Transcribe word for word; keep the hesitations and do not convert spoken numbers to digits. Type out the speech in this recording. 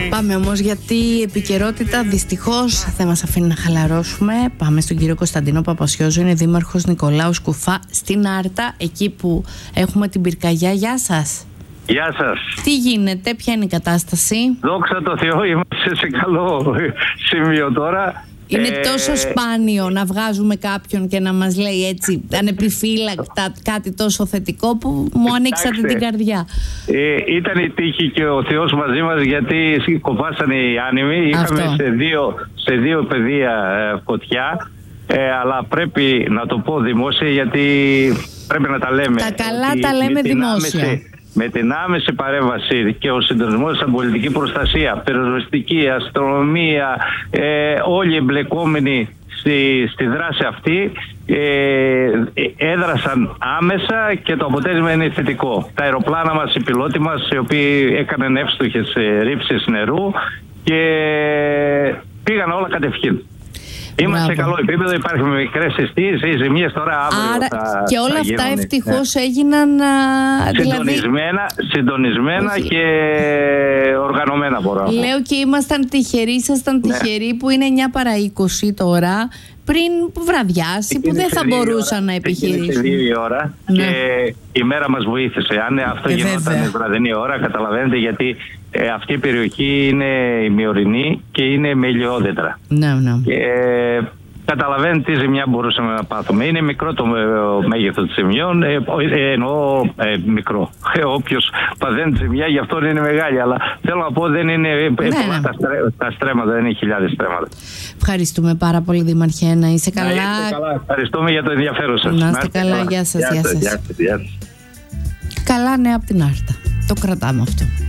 Πάμε όμως, γιατί η επικαιρότητα δυστυχώς δεν μας αφήνει να χαλαρώσουμε. Πάμε στον κύριο Κωνσταντίνο Παπασιόζο, είναι δήμαρχος Νικολάου Σκουφά στην Άρτα, εκεί που έχουμε την πυρκαγιά. Γεια σας. Γεια σας. Τι γίνεται, ποια είναι η κατάσταση? Δόξα τω Θεώ, είμαστε σε καλό σημείο τώρα. Είναι ε... τόσο σπάνιο να βγάζουμε κάποιον και να μας λέει έτσι ανεπιφύλακτα κάτι τόσο θετικό που μου ανοίξατε την καρδιά. Ε, ήταν η τύχη και ο Θεός μαζί μας, γιατί κοπάσανε οι άνεμοι. Είχαμε σε δύο, σε δύο πεδία ε, φωτιά, ε, αλλά πρέπει να το πω δημόσια, γιατί πρέπει να τα λέμε. Τα καλά τα λέμε δημόσια. Άμεση, με την άμεση παρέμβαση και ο συντονισμός στην πολιτική προστασία, πυροσβεστική, αστυνομία, ε, όλοι οι εμπλεκόμενοι στη, στη δράση αυτή ε, έδρασαν άμεσα και το αποτέλεσμα είναι θετικό. Τα αεροπλάνα μας, οι πιλότοι μας, οι οποίοι έκαναν εύστοχες ρήψεις νερού και πήγαν όλα κατευθείαν. Είμαστε σε καλό επίπεδο, υπάρχουν μικρές αισθήσεις, οι ζημίες τώρα αύριο. Άρα θα, και όλα θα αυτά ευτυχώς ναι. έγιναν συντονισμένα, δηλαδή... συντονισμένα και οργανωμένα, μπορώ να πω. Λέω και ήμασταν τυχεροί, ήσασταν ναι. τυχεροί που είναι εννιά παρά είκοσι τώρα, πριν βραδιάσει, που δεν θα μπορούσαν ώρα, να επιχειρήσουν. Σε δύο η ώρα ναι. και η μέρα μας βοήθησε. Αν αυτό ε, γινόταν βραδινή ώρα, καταλαβαίνετε, γιατί ε, αυτή η περιοχή είναι ημιορεινή και είναι με ηλιόδετρα. Ναι, ναι. Και, ε, καταλαβαίνετε τι ζημιά μπορούσαμε να πάθουμε. Είναι μικρό το μέγεθος της ζημιών, ε, ε, εννοώ ε, μικρό. Ε, όποιος παθαίνει ζημιά, γι' αυτό είναι μεγάλη. Αλλά θέλω να πω, δεν είναι ε, ναι, ναι. Τα, στρέ, τα στρέμματα, δεν είναι χιλιάδες στρέμματα. Ευχαριστούμε πάρα πολύ, Δήμαρχε. Να είσαι καλά. Να είστε καλά. Ευχαριστούμε για το ενδιαφέρον σας. Να είστε καλά. καλά. Γεια σας. Γεια σας. Γεια σας. Γεια σας. Καλά νέα από την Άρτα. Το κρατάμε αυτό.